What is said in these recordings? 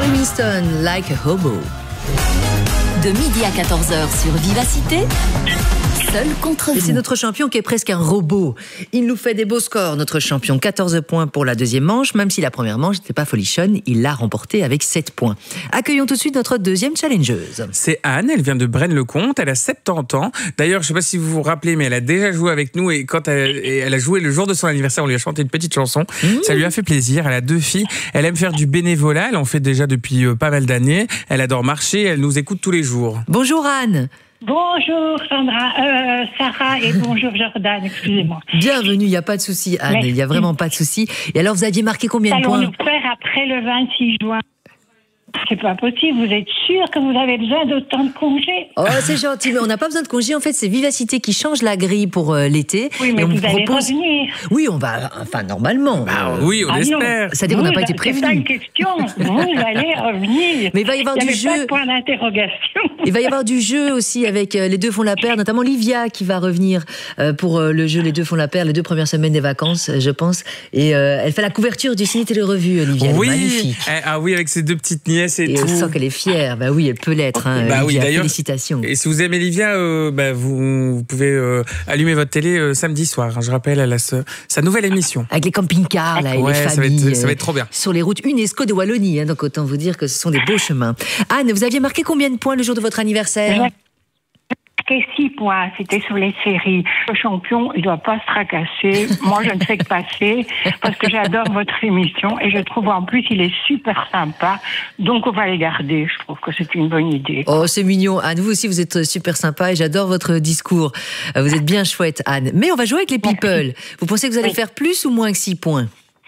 Charlie Winston, Like a Hobo. De midi à 14h sur Vivacité, seul contre vous. Et c'est notre champion qui est presque un robot. Il nous fait des beaux scores, notre champion. 14 points pour la deuxième manche, même si la première manche n'était pas folichonne, il l'a remportée avec 7 points. Accueillons tout de suite notre deuxième challengeuse. C'est Anne, elle vient de Braine-le-Comte, elle a 70 ans. D'ailleurs, je ne sais pas si vous vous rappelez, mais elle a déjà joué avec nous et quand elle a joué le jour de son anniversaire, on lui a chanté une petite chanson. Ça lui a fait plaisir, elle a 2 filles. Elle aime faire du bénévolat, elle en fait déjà depuis pas mal d'années. Elle adore marcher, elle nous écoute tous les jours. Bonjour Anne. Bonjour Sarah et bonjour Jordan, excusez-moi. Bienvenue, il n'y a pas de souci Anne, il n'y a vraiment pas de souci. Et alors vous aviez marqué combien de points? Allons-nous faire après le 26 juin? C'est pas possible, vous êtes sûr que vous avez besoin d'autant de congés? Oh, c'est gentil, mais on n'a pas besoin de congés. En fait, c'est Vivacité qui change la grille pour l'été. Oui, mais et on vous allez propose... revenir. Oui, on va, enfin, normalement. Oui, on espère. C'est-à-dire qu'on n'a pas été C'est pas prévenu. une question, vous allez revenir. Mais il va y avoir du jeu. Pas de point d'interrogation. Il va y avoir du jeu aussi avec Les Deux font la paire, notamment Livia qui va revenir pour le jeu Les Deux font la paire, les 2 premières semaines des vacances, je pense. Et elle fait la couverture du Ciné Télé Revue, Olivia. Elle est magnifique. Ah oui, avec ses 2 petites nièces et tout. On sent qu'elle est fière. Bah oui, elle peut l'être. Hein, bah oui, d'ailleurs. Félicitations. Et si vous aimez Livia, vous pouvez allumer votre télé samedi soir. Hein, je rappelle, elle a sa nouvelle émission. Avec les camping-cars là, et les familles. Ça va être trop bien. Sur les routes UNESCO de Wallonie. Hein, donc autant vous dire que ce sont des beaux chemins. Anne, vous aviez marqué combien de points le jour de votre anniversaire? J'ai 6 points, c'était sur les séries. Le champion, il ne doit pas se tracasser. Moi, je ne fais que passer parce que j'adore votre émission et je trouve en plus il est super sympa. Donc, on va les garder. Je trouve que c'est une bonne idée. Oh, c'est mignon, Anne. Vous aussi, vous êtes super sympa et j'adore votre discours. Vous êtes bien chouette, Anne. Mais on va jouer avec les people. Vous pensez que vous allez faire plus ou moins que 6 points?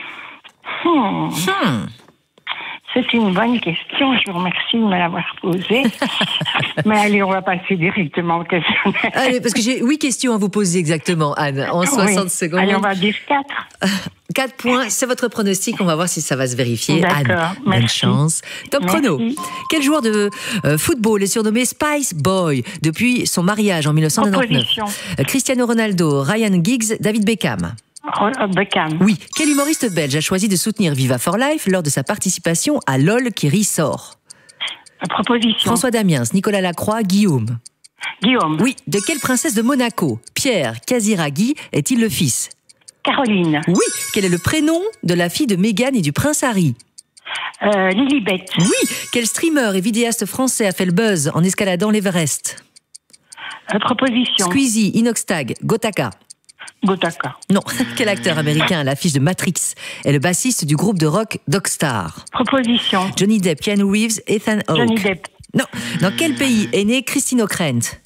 C'est une bonne question, je vous remercie de me l'avoir posée. Mais allez, on va passer directement au questionnaire. Allez, parce que j'ai 8 questions à vous poser exactement, Anne, en 60 secondes. Allez, on va dire 4. 4 points, c'est votre pronostic, on va voir si ça va se vérifier. D'accord, Anne, bonne chance. Top chrono. Quel joueur de football est surnommé Spice Boy depuis son mariage en 1999? Cristiano Ronaldo, Ryan Giggs, David Beckham. Beckham. Oui. Quel humoriste belge a choisi de soutenir Viva for Life lors de sa participation à LOL qui ressort? Proposition. François Damiens, Nicolas Lacroix, Guillaume. Guillaume. Oui. De quelle princesse de Monaco Pierre Casiraghi est-il le fils? Caroline. Oui. Quel est le prénom de la fille de Meghan et du prince Harry? Lilibet. Oui. Quel streamer et vidéaste français a fait le buzz en escaladant l'Everest? Proposition. Squeezie, Inoxtag, Gotaka. Gotaka. Non. Quel acteur américain à l'affiche de Matrix est le bassiste du groupe de rock Dogstar? Proposition. Johnny Depp, Keanu Reeves, Ethan Hawke. Johnny Depp. Non. Dans quel pays est né Christine O'Krent?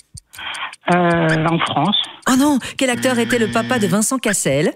En France. Oh non. Quel acteur était le papa de Vincent Cassel?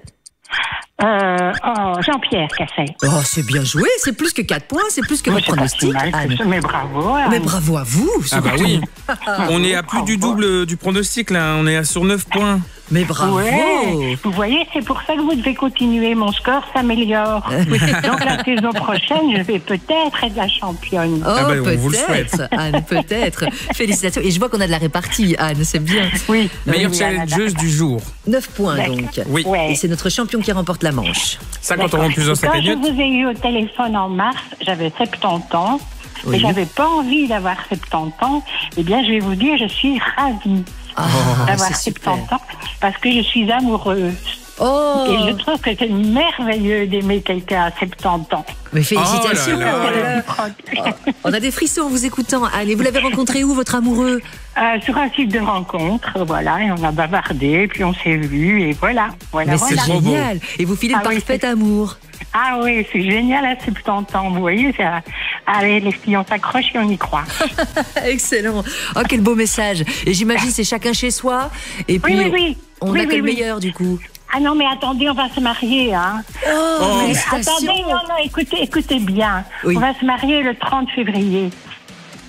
Jean-Pierre Cassel. Oh, c'est bien joué, c'est plus que 4 points, c'est plus que votre pronostic. Mais bravo. Anne. Mais bravo à vous. Ah bah oui. On est à plus du double du pronostic là, on est sur 9 points. Mais bravo. Ouais. Vous voyez, c'est pour ça que vous devez continuer. Mon score s'améliore. Donc la saison prochaine, je vais peut-être être la championne. Oh, on vous le souhaite. peut-être, Anne, peut-être. Félicitations. Et je vois qu'on a de la répartie, Anne, c'est bien. Oui. Meilleure challengeuse du jour. 9 points donc. Oui. Ouais. Et c'est notre champion qui remporte la manche. 50 € en plus dans 5 Quand minutes. je vous ai eu au téléphone en mars, j'avais 70 ans. Oui. Et j'avais pas envie d'avoir 70 ans. Eh bien, je vais vous dire, je suis ravie d'avoir c'est 70 super. ans parce que je suis amoureuse. Oh. Et je trouve que c'est merveilleux d'aimer quelqu'un à 70 ans. Mais félicitations. Oh là là. On a des frissons en vous écoutant, Anne. Et vous l'avez rencontré où, votre amoureux? Sur un site de rencontre, voilà, et on a bavardé, puis on s'est vus, et voilà. Mais c'est trop beau. génial. Et vous filez le oui, parfait amour. Ah oui, c'est génial à 70 ans, vous voyez, allez, les filles, on s'accroche et on y croit. Excellent. Oh, quel beau message. Et j'imagine c'est chacun chez soi. Et puis, Oui. on a que le meilleur, du coup. Ah non, mais attendez, on va se marier, hein. Oh, Mais félicitations. attendez, non, écoutez bien. Oui. On va se marier le 30 février.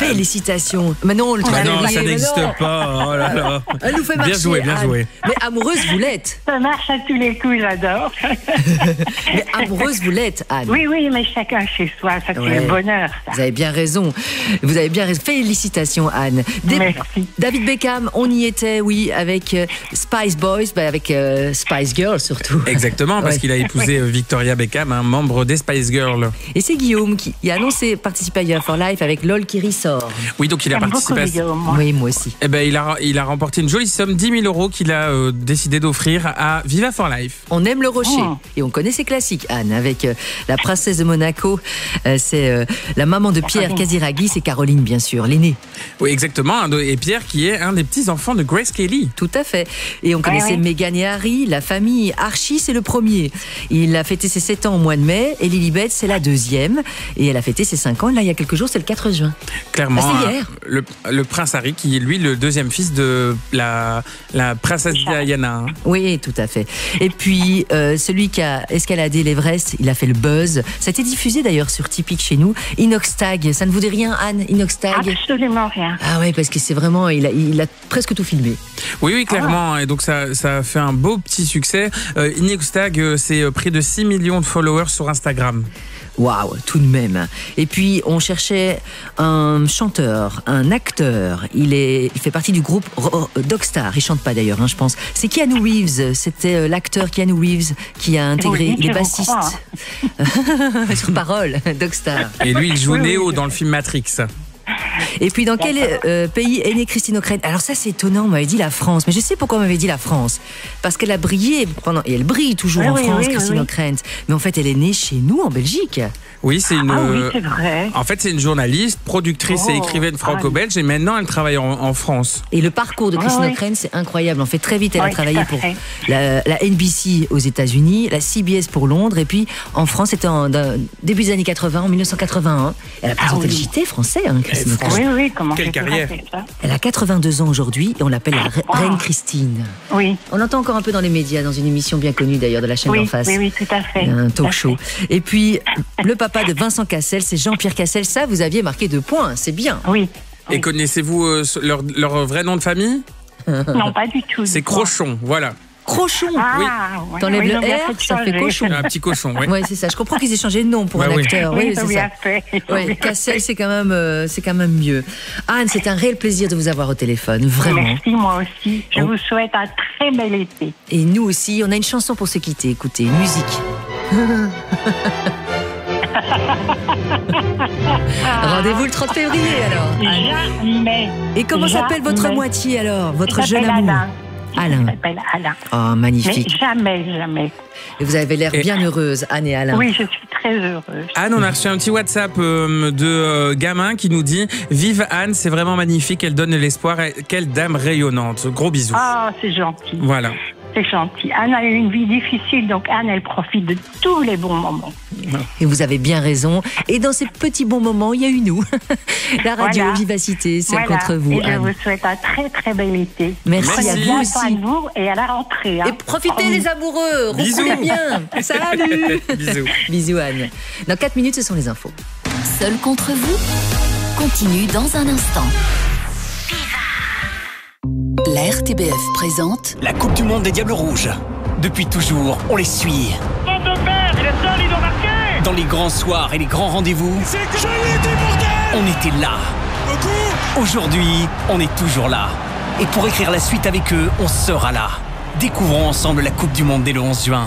Félicitations. Mais non, le truc non, ça n'existe pas. Oh là là. Elle nous fait marcher. Bien joué, bien Anne. joué. Mais amoureuse, vous l'êtes. Ça marche à tous les coups, j'adore. Mais amoureuse, vous l'êtes, Anne. Oui, mais chacun chez soi, ça c'est le bonheur, ça. Vous avez bien raison. Vous avez bien raison. Félicitations, Anne. Merci. David Beckham, on y était, oui, avec Spice Boys, avec Spice Girls surtout. Exactement, parce qu'il a épousé Victoria Beckham, un membre des Spice Girls. Et c'est Guillaume qui a annoncé participer à Viva for Life avec LOL qui ressort. Oui, donc il a participé Oui, moi aussi. Eh ben, il a remporté une jolie somme, 10 000 € qu'il a décidé d'offrir à Viva for Life. On aime le rocher et on connaît ses classiques, Anne, avec la princesse de Monaco. C'est la maman de Pierre Casiraghi, c'est Caroline, bien sûr, l'aînée. Oui, exactement. Et Pierre qui est un des petits-enfants de Grace Kelly. Tout à fait. Et on connaissait Meghan et Harry. La famille Archie, c'est le premier. Il a fêté ses 7 ans au mois de mai et Lilibet, c'est la deuxième. Et elle a fêté ses 5 ans, là, il y a quelques jours, c'est le 4 juin. Clairement, c'est hier. Le prince Harry, qui est lui le deuxième fils de la princesse Diana. Oui, tout à fait. Et puis, celui qui a escaladé l'Everest, il a fait le buzz. Ça a été diffusé d'ailleurs sur Typique chez nous. Inoxtag, ça ne vous dit rien, Anne, Inoxtag? Absolument rien. Ah ouais, parce que c'est vraiment, il a presque tout filmé. Oui, clairement. Et donc, ça a fait un beau petit succès. Inoxtag, c'est près de 6 millions de followers sur Instagram. Waouh, tout de même. Et puis, on cherchait un chanteur, un acteur. Il fait partie du groupe Dogstar. Il chante pas d'ailleurs, je pense. C'est Keanu Reeves. C'était l'acteur Keanu Reeves qui a intégré les bassistes. Sur parole, Dogstar. Et lui, il joue Neo dans le film Matrix. Et puis, dans quel pays est née Christine O'Krent? Alors ça, c'est étonnant, on m'avait dit la France. Mais je sais pourquoi on m'avait dit la France. Parce qu'elle a brillé pendant... Et elle brille toujours en France, Christine O'Krent. Mais en fait, elle est née chez nous, en Belgique. Oui, c'est une... oui, c'est vrai. En fait, c'est une journaliste, productrice et écrivaine franco-belge. Et maintenant, elle travaille en France. Et le parcours de Christine O'Krent, c'est incroyable. En fait, très vite, elle a travaillé pour la NBC aux États-Unis, la CBS pour Londres. Et puis, en France, c'était début des années 80, en 1981. Elle a présenté le JT français, Christine O'Krent. Oui, comment quelle carrière. Ça. Elle a 82 ans aujourd'hui et on l'appelle la Reine Christine. Oui. On l'entend encore un peu dans les médias, dans une émission bien connue d'ailleurs de la chaîne d'en face. Oui, tout à fait. Un talk show. Et puis, le papa de Vincent Cassel, c'est Jean-Pierre Cassel. Ça, vous aviez marqué 2 points, c'est bien. Oui. Et connaissez-vous leur vrai nom de famille? Non, pas du tout. C'est Crochon, voilà. Crochon, oui. T'enlèves le R, ça fait cochon. Un petit cochon, oui. Oui, c'est ça. Je comprends qu'ils aient changé de nom pour un acteur. Oui, c'est ça. Oui, Cassel, c'est quand même mieux. Anne, c'est un réel plaisir de vous avoir au téléphone, vraiment. Merci, moi aussi. Je vous souhaite un très bel été. Et nous aussi, on a une chanson pour se quitter. Écoutez, musique. Rendez-vous le 30 février alors. Jamais. Et comment s'appelle votre moitié alors? Votre jeune amour? Alain. Il s'appelle Alain. Oh, magnifique. Mais jamais. Et vous avez l'air bien heureuse, Anne et Alain. Oui, je suis très heureuse. Anne, on a reçu un petit WhatsApp de gamin qui nous dit « Vive Anne, c'est vraiment magnifique, elle donne de l'espoir, quelle dame rayonnante. » Gros bisous. Ah, c'est gentil. Voilà. C'est gentil. Anne a eu une vie difficile, donc Anne, elle profite de tous les bons moments. Et vous avez bien raison. Et dans ces petits bons moments, il y a eu nous. La radio Vivacité, c'est contre vous, et Anne. je vous souhaite un très très bel été. Merci à vous aussi. Soin de vous et à la rentrée. Et profitez les amoureux. Roulez bien. Salut. Bisous. Bisous, Anne. Dans 4 minutes, ce sont les infos. Seul contre vous continue dans un instant. La RTBF présente la Coupe du Monde des Diables Rouges. Depuis toujours, on les suit. Dans les grands soirs et les grands rendez-vous, on était là. Aujourd'hui, on est toujours là. Et pour écrire la suite avec eux, on sera là. Découvrons ensemble la Coupe du Monde dès le 11 juin.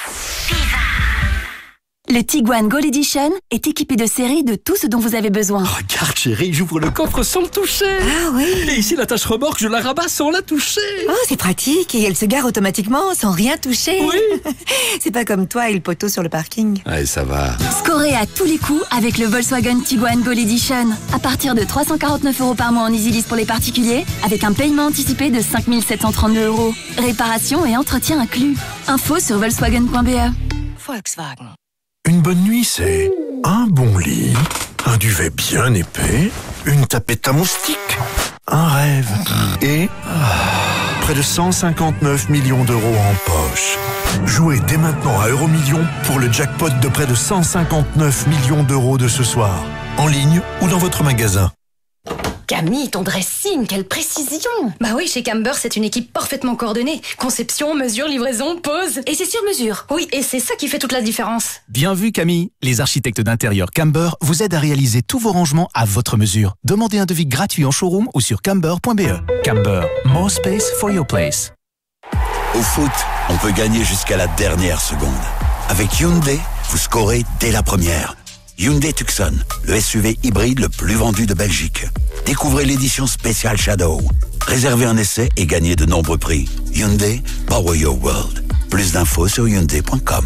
Le Tiguan Gold Edition est équipé de série de tout ce dont vous avez besoin. Regarde chérie, j'ouvre le coffre sans le toucher. Ah oui. Et ici la tâche remorque, je la rabats sans la toucher. Oh, c'est pratique et elle se gare automatiquement sans rien toucher. Oui. C'est pas comme toi et le poteau sur le parking. Allez, ça va. Scorez à tous les coups avec le Volkswagen Tiguan Gold Edition. À partir de 349 € par mois en EasyLease pour les particuliers, avec un paiement anticipé de 5 732 €. Réparation et entretien inclus. Info sur volkswagen.be. Volkswagen. Une bonne nuit, c'est un bon lit, un duvet bien épais, une tapette à moustiques, un rêve et près de 159 millions d'euros en poche. Jouez dès maintenant à Euromillions pour le jackpot de près de 159 millions d'euros de ce soir, en ligne ou dans votre magasin. Camille, ton dressing, quelle précision! Bah oui, chez Camber, c'est une équipe parfaitement coordonnée. Conception, mesure, livraison, pose. Et c'est sur mesure. Oui, et c'est ça qui fait toute la différence. Bien vu, Camille. Les architectes d'intérieur Camber vous aident à réaliser tous vos rangements à votre mesure. Demandez un devis gratuit en showroom ou sur camber.be. Camber, more space for your place. Au foot, on peut gagner jusqu'à la dernière seconde. Avec Hyundai, vous scorez dès la première. Hyundai Tucson, le SUV hybride le plus vendu de Belgique. Découvrez l'édition spéciale Shadow. Réservez un essai et gagnez de nombreux prix. Hyundai, power your world. Plus d'infos sur hyundai.com.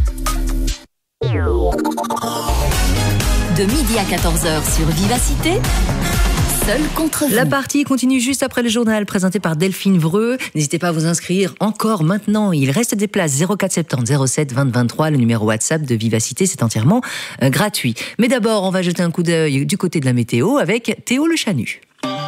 De midi à 14h sur Vivacité, seul contre vous. La partie continue juste après le journal présenté par Delphine Vreux. N'hésitez pas à vous inscrire encore maintenant. Il reste des places 0470 07 20 23. Le numéro WhatsApp de Vivacité, c'est entièrement gratuit. Mais d'abord, on va jeter un coup d'œil du côté de la météo avec Théo Le Chanu.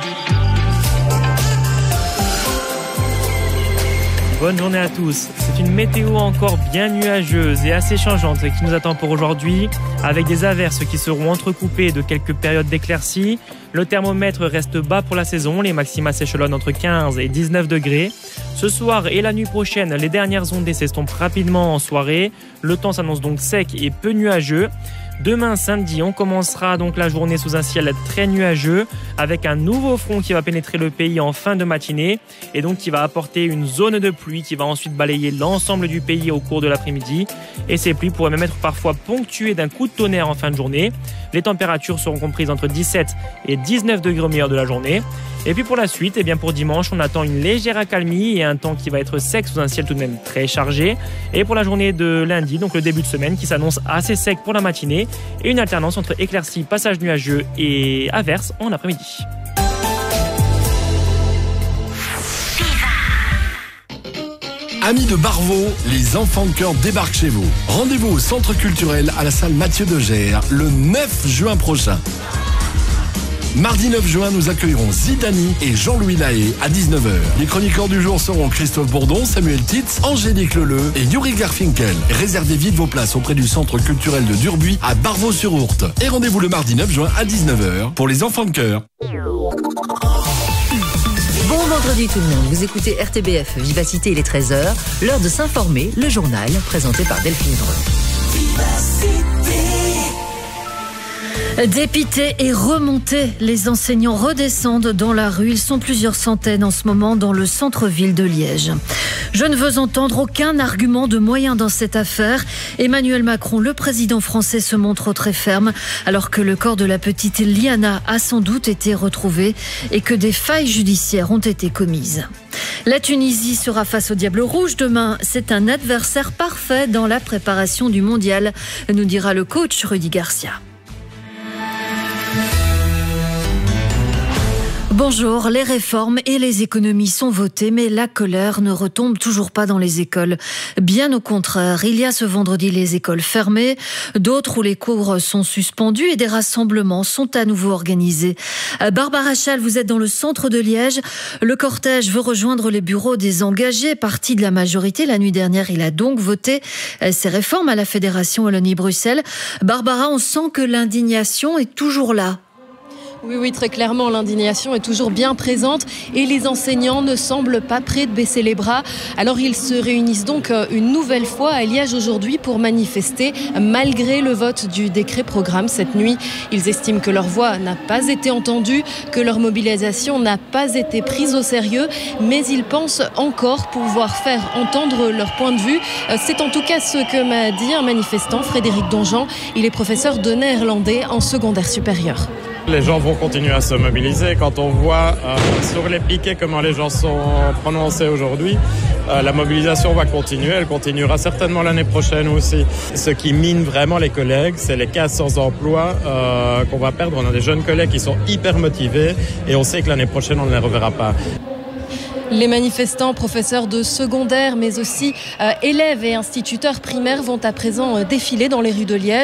Bonne journée à tous. C'est une météo encore bien nuageuse et assez changeante qui nous attend pour aujourd'hui, avec des averses qui seront entrecoupées de quelques périodes d'éclaircies. Le thermomètre reste bas pour la saison, les maxima s'échelonnent entre 15 et 19 degrés. Ce soir et la nuit prochaine, les dernières ondées s'estompent rapidement en soirée. Le temps s'annonce donc sec et peu nuageux. Demain samedi, on commencera donc la journée sous un ciel très nuageux avec un nouveau front qui va pénétrer le pays en fin de matinée et donc qui va apporter une zone de pluie qui va ensuite balayer l'ensemble du pays au cours de l'après-midi. Et ces pluies pourraient même être parfois ponctuées d'un coup de tonnerre en fin de journée. Les températures seront comprises entre 17 et 19 degrés au meilleur de la journée. Et puis pour la suite, pour dimanche, on attend une légère accalmie et un temps qui va être sec sous un ciel tout de même très chargé. Et pour la journée de lundi, donc le début de semaine, qui s'annonce assez sec pour la matinée et une alternance entre éclaircies, passages nuageux et averses en après-midi. Amis de Barvaux, les enfants de cœur débarquent chez vous. Rendez-vous au centre culturel à la salle Mathieu de Gers le 9 juin prochain. Mardi 9 juin, nous accueillerons Zidani et Jean-Louis Lahaye à 19h. Les chroniqueurs du jour seront Christophe Bourdon, Samuel Titz, Angélique Leleu et Yuri Garfinkel. Réservez vite vos places auprès du centre culturel de Durbuy à Barvaux-sur-Ourthe. Et rendez-vous le mardi 9 juin à 19h pour les enfants de cœur. Bon vendredi tout le monde, vous écoutez RTBF Vivacité, il est 13h, l'heure de s'informer, le journal présenté par Delphine Vreux. Dépités et remontés, les enseignants redescendent dans la rue. Ils sont plusieurs centaines en ce moment dans le centre-ville de Liège. Je ne veux entendre aucun argument de moyen dans cette affaire. Emmanuel Macron, le président français, se montre très ferme alors que le corps de la petite Liana a sans doute été retrouvé et que des failles judiciaires ont été commises. La Tunisie sera face au Diable Rouge demain. C'est un adversaire parfait dans la préparation du mondial, nous dira le coach Rudy Garcia. Bonjour, les réformes et les économies sont votées, mais la colère ne retombe toujours pas dans les écoles. Bien au contraire, il y a ce vendredi les écoles fermées, d'autres où les cours sont suspendus et des rassemblements sont à nouveau organisés. Barbara Chal, vous êtes dans le centre de Liège. Le cortège veut rejoindre les bureaux des engagés, parti de la majorité. La nuit dernière, il a donc voté ces réformes à la Fédération Wallonie-Bruxelles. Barbara, on sent que l'indignation est toujours là. Oui, très clairement, l'indignation est toujours bien présente et les enseignants ne semblent pas prêts de baisser les bras. Alors ils se réunissent donc une nouvelle fois à Liège aujourd'hui pour manifester malgré le vote du décret programme cette nuit. Ils estiment que leur voix n'a pas été entendue, que leur mobilisation n'a pas été prise au sérieux, mais ils pensent encore pouvoir faire entendre leur point de vue. C'est en tout cas ce que m'a dit un manifestant, Frédéric Donjean. Il est professeur de néerlandais en secondaire supérieur. Les gens vont continuer à se mobiliser. Quand on voit sur les piquets comment les gens sont prononcés aujourd'hui, la mobilisation va continuer. Elle continuera certainement l'année prochaine aussi. Ce qui mine vraiment les collègues, c'est les 1500 emplois qu'on va perdre. On a des jeunes collègues qui sont hyper motivés et on sait que l'année prochaine, on ne les reverra pas. Les manifestants, professeurs de secondaire, mais aussi élèves et instituteurs primaires vont à présent défiler dans les rues de Liège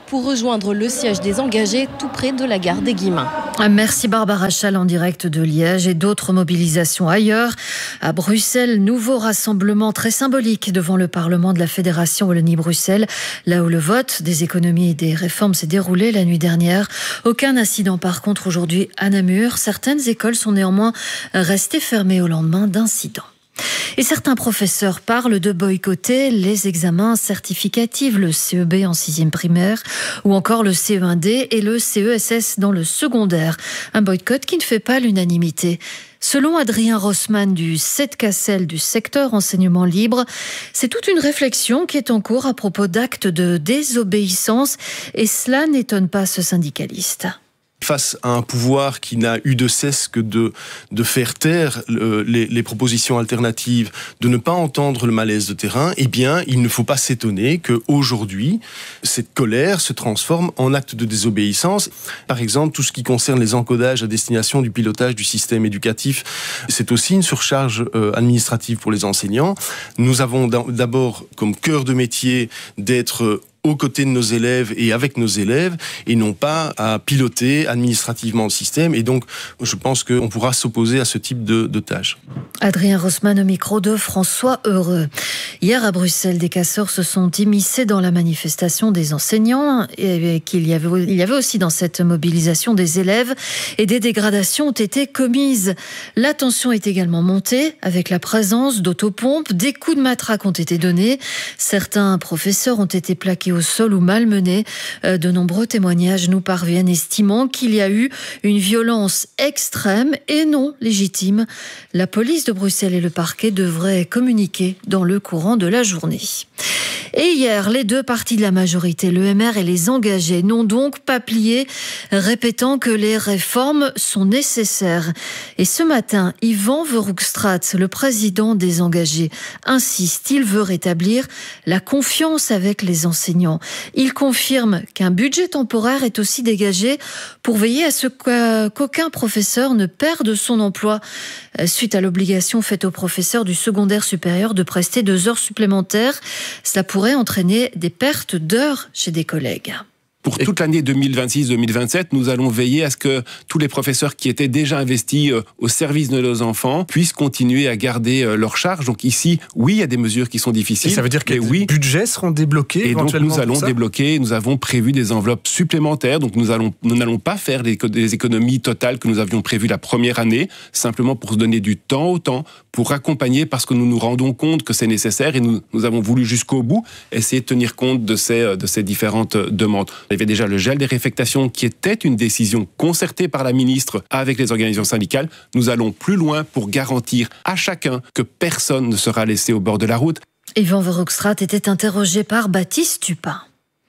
pour rejoindre le siège des engagés tout près de la gare des Guillemins. Merci Barbara Chal en direct de Liège et d'autres mobilisations ailleurs. À Bruxelles, nouveau rassemblement très symbolique devant le Parlement de la Fédération Wallonie-Bruxelles, là où le vote des économies et des réformes s'est déroulé la nuit dernière. Aucun incident par contre aujourd'hui à Namur. Certaines écoles sont néanmoins restées fermées au lendemain d'incidents. Et certains professeurs parlent de boycotter les examens certificatifs, le CEB en 6e primaire ou encore le CE1D et le CESS dans le secondaire. Un boycott qui ne fait pas l'unanimité. Selon Adrien Rossmann du CEDCACEL du secteur enseignement libre, c'est toute une réflexion qui est en cours à propos d'actes de désobéissance et cela n'étonne pas ce syndicaliste. Face à un pouvoir qui n'a eu de cesse que de faire taire les propositions alternatives, de ne pas entendre le malaise de terrain, eh bien, il ne faut pas s'étonner qu'aujourd'hui, cette colère se transforme en acte de désobéissance. Par exemple, tout ce qui concerne les encodages à destination du pilotage du système éducatif, c'est aussi une surcharge administrative pour les enseignants. Nous avons d'abord comme cœur de métier d'être aux côtés de nos élèves et avec nos élèves, et non pas à piloter administrativement le système. Et donc, je pense qu'on pourra s'opposer à ce type de tâches. Adrien Rossmann au micro de François Heureux. Hier à Bruxelles, des casseurs se sont immiscés dans la manifestation des enseignants et il y avait aussi dans cette mobilisation des élèves et des dégradations ont été commises. La tension est également montée avec la présence d'autopompes. Des coups de matraque ont été donnés. Certains professeurs ont été plaqués au sol ou malmenés. De nombreux témoignages nous parviennent estimant qu'il y a eu une violence extrême et non légitime. La police de Bruxelles et le parquet devraient communiquer dans le courant de la journée. Et hier, les deux partis de la majorité, le MR et les engagés, n'ont donc pas plié, répétant que les réformes sont nécessaires. Et ce matin, Yvan Verhoekstraat, le président des engagés, insiste, il veut rétablir la confiance avec les enseignants. Il confirme qu'un budget temporaire est aussi dégagé pour veiller à ce qu'aucun professeur ne perde son emploi suite à l'obligation faite aux professeurs du secondaire supérieur de prester 2 heures supplémentaires. Cela pourrait entraîner des pertes d'heures chez des collègues. Pour toute l'année 2026-2027, nous allons veiller à ce que tous les professeurs qui étaient déjà investis au service de nos enfants puissent continuer à garder leur charge. Donc ici, oui, il y a des mesures qui sont difficiles. Et ça veut dire que les budgets seront débloqués et donc nous allons débloquer, nous avons prévu des enveloppes supplémentaires. Donc nous n'allons pas faire des économies totales que nous avions prévues la première année, simplement pour se donner du temps au temps, pour accompagner, parce que nous nous rendons compte que c'est nécessaire et nous avons voulu jusqu'au bout essayer de tenir compte de ces différentes demandes. Il y avait déjà le gel des réaffectations qui était une décision concertée par la ministre avec les organisations syndicales. Nous allons plus loin pour garantir à chacun que personne ne sera laissé au bord de la route. Yvan Verhoekstraat était interrogé par Baptiste Tupin.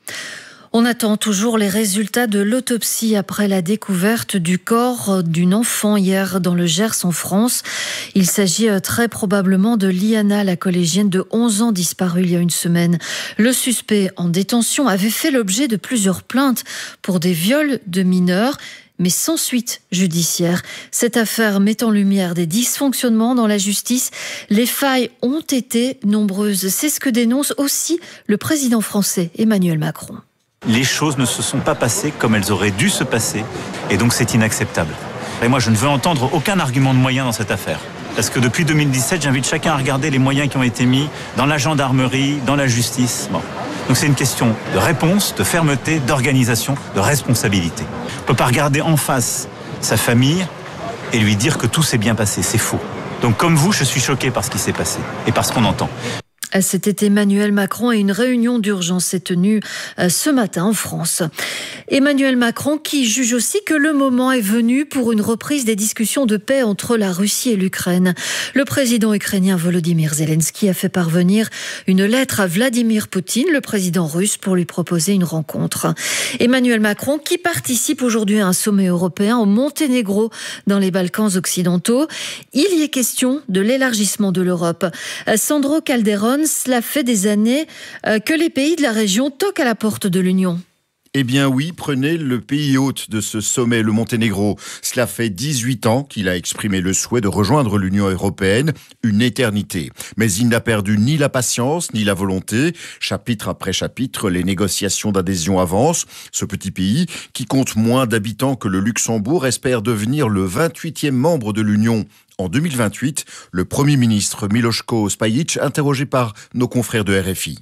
On attend toujours les résultats de l'autopsie après la découverte du corps d'une enfant hier dans le Gers en France. Il s'agit très probablement de Liana, la collégienne de 11 ans disparue il y a une semaine. Le suspect en détention avait fait l'objet de plusieurs plaintes pour des viols de mineurs, mais sans suite judiciaire. Cette affaire met en lumière des dysfonctionnements dans la justice. Les failles ont été nombreuses. C'est ce que dénonce aussi le président français Emmanuel Macron. Les choses ne se sont pas passées comme elles auraient dû se passer, et donc c'est inacceptable. Et moi, je ne veux entendre aucun argument de moyens dans cette affaire. Parce que depuis 2017, j'invite chacun à regarder les moyens qui ont été mis dans la gendarmerie, dans la justice. Bon. Donc c'est une question de réponse, de fermeté, d'organisation, de responsabilité. On ne peut pas regarder en face sa famille et lui dire que tout s'est bien passé. C'est faux. Donc comme vous, je suis choqué par ce qui s'est passé et par ce qu'on entend. C'était Emmanuel Macron et une réunion d'urgence s'est tenue ce matin en France. Emmanuel Macron qui juge aussi que le moment est venu pour une reprise des discussions de paix entre la Russie et l'Ukraine. Le président ukrainien Volodymyr Zelensky a fait parvenir une lettre à Vladimir Poutine, le président russe, pour lui proposer une rencontre. Emmanuel Macron qui participe aujourd'hui à un sommet européen au Monténégro dans les Balkans occidentaux. Il y est question de l'élargissement de l'Europe. Sandro Calderon, cela fait des années que les pays de la région toquent à la porte de l'Union. Eh bien oui, prenez le pays hôte de ce sommet, le Monténégro. Cela fait 18 ans qu'il a exprimé le souhait de rejoindre l'Union européenne, une éternité. Mais il n'a perdu ni la patience, ni la volonté. Chapitre après chapitre, les négociations d'adhésion avancent. Ce petit pays, qui compte moins d'habitants que le Luxembourg, espère devenir le 28e membre de l'Union. En 2028, le Premier ministre Miloško Spajić, interrogé par nos confrères de RFI.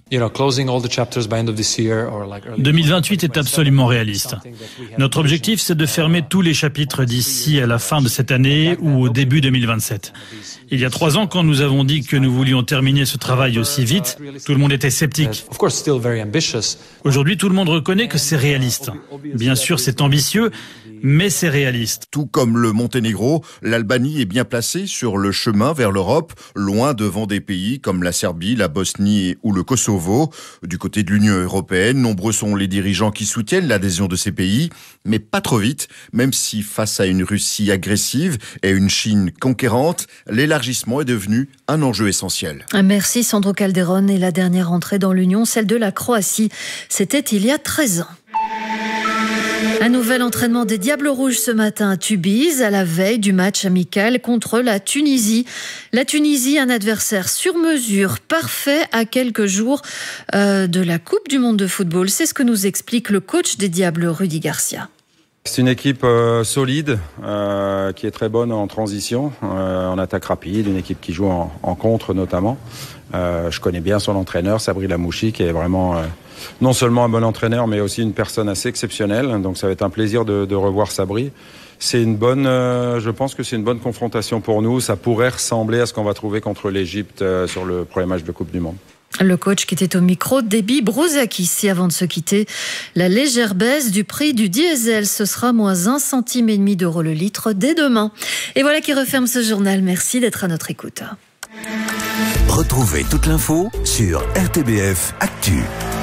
2028 est absolument réaliste. Notre objectif, c'est de fermer tous les chapitres d'ici à la fin de cette année ou au début 2027. Il y a 3 ans, quand nous avons dit que nous voulions terminer ce travail aussi vite, tout le monde était sceptique. Aujourd'hui, tout le monde reconnaît que c'est réaliste. Bien sûr, c'est ambitieux, mais c'est réaliste. Tout comme le Monténégro, l'Albanie est bien placée sur le chemin vers l'Europe, loin devant des pays comme la Serbie, la Bosnie ou le Kosovo. Du côté de l'Union européenne, nombreux sont les dirigeants qui soutiennent l'adhésion de ces pays, mais pas trop vite, même si face à une Russie agressive et une Chine conquérante, l'élargissement est devenu un enjeu essentiel. Merci Sandro Calderone. Et la dernière entrée dans l'Union, celle de la Croatie, c'était il y a 13 ans. Un nouvel entraînement des Diables Rouges ce matin à Tubize, à la veille du match amical contre la Tunisie. La Tunisie, un adversaire sur mesure, parfait à quelques jours de la Coupe du Monde de football. C'est ce que nous explique le coach des Diables, Rudy Garcia. C'est une équipe solide, qui est très bonne en transition, en attaque rapide, une équipe qui joue en contre notamment. Je connais bien son entraîneur, Sabri Lamouchi, qui est vraiment non seulement un bon entraîneur, mais aussi une personne assez exceptionnelle. Donc ça va être un plaisir de revoir Sabri. C'est une bonne, je pense que c'est une bonne confrontation pour nous. Ça pourrait ressembler à ce qu'on va trouver contre l'Égypte sur le premier match de Coupe du Monde. Le coach qui était au micro, Déby Brouzakis. Et avant de se quitter, la légère baisse du prix du diesel. Ce sera moins 1,5 centime d'euros le litre dès demain. Et voilà qui referme ce journal. Merci d'être à notre écoute. Retrouvez toute l'info sur RTBF Actu.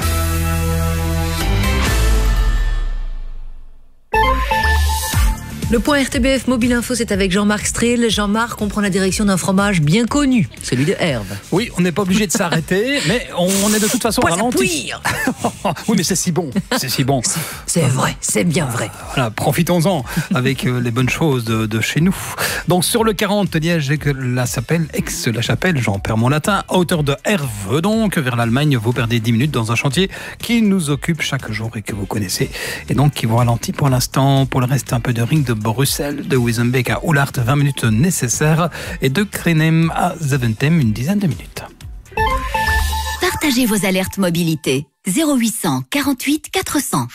Le point RTBF Mobile Info, c'est avec Jean-Marc Strill. Jean-Marc, on prend la direction d'un fromage bien connu, celui de Herve. Oui, on n'est pas obligé de s'arrêter, mais on est de toute façon ralenti. Oui, mais c'est si bon, c'est si bon. C'est vrai, c'est bien vrai. Voilà, profitons-en avec les bonnes choses de chez nous. Donc sur le 40 Liège et la Chapelle, j'en perds mon latin, à hauteur de Herve, donc vers l'Allemagne, vous perdez 10 minutes dans un chantier qui nous occupe chaque jour et que vous connaissez, et donc qui vous ralentit pour l'instant. Pour le reste, un peu de ring de Bruxelles, de Wissembeek à Oulart, 20 minutes nécessaires, et de Krenem à Zaventem, une dizaine de minutes. Partagez vos alertes mobilité. 0800 48 400.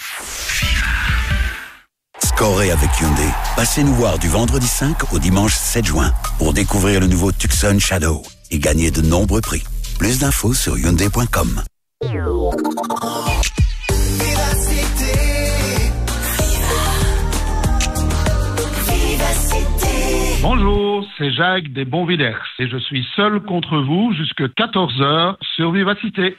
Scorez avec Hyundai. Passez nous voir du vendredi 5 au dimanche 7 juin pour découvrir le nouveau Tucson Shadow et gagner de nombreux prix. Plus d'infos sur Hyundai.com. Bonjour, c'est Jacques des Bonvillers et je suis seul contre vous jusqu'à 14h sur Vivacité.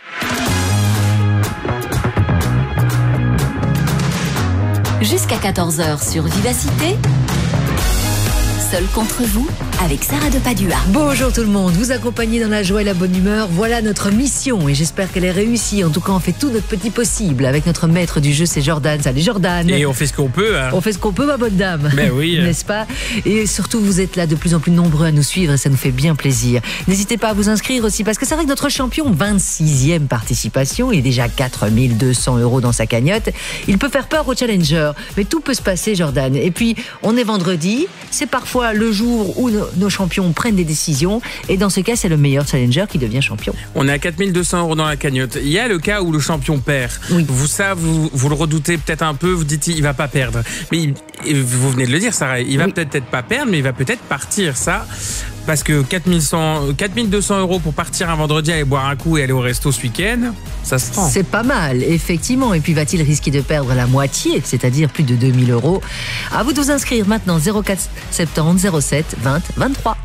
Jusqu'à 14h sur Vivacité. Seul contre vous, avec Sarah de Padua. Bonjour tout le monde, vous accompagner dans la joie et la bonne humeur, voilà notre mission et j'espère qu'elle est réussie. En tout cas, on fait tout notre petit possible avec notre maître du jeu, c'est Jordan. Salut Jordan. Et on fait ce qu'on peut. Hein. On fait ce qu'on peut, ma bonne dame. Ben oui. N'est-ce pas? Et surtout, vous êtes là de plus en plus nombreux à nous suivre et ça nous fait bien plaisir. N'hésitez pas à vous inscrire aussi parce que c'est vrai que notre champion, 26e participation, il est déjà 4200 € dans sa cagnotte. Il peut faire peur aux challengers, mais tout peut se passer, Jordan. Et puis, on est vendredi, c'est parfois le jour où nos champions prennent des décisions et dans ce cas c'est le meilleur challenger qui devient champion. On est à 4200 € dans la cagnotte. Il y a le cas où le champion perd. Oui. Vous le redoutez peut-être un peu, vous dites il va pas perdre. Mais vous venez de le dire Sarah, il va peut-être pas perdre mais il va peut-être partir. Ça parce que 4200 € pour partir un vendredi, aller boire un coup et aller au resto ce week-end, ça se prend. C'est pas mal, effectivement. Et puis va-t-il risquer de perdre la moitié, c'est-à-dire plus de 2000 €? À vous de vous inscrire maintenant, 04 70 07 20 23.